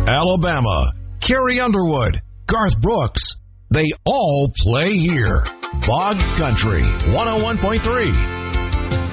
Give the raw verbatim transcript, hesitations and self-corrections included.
Alabama, Carrie Underwood, Garth Brooks, they all play here. Bog Country one oh one point three.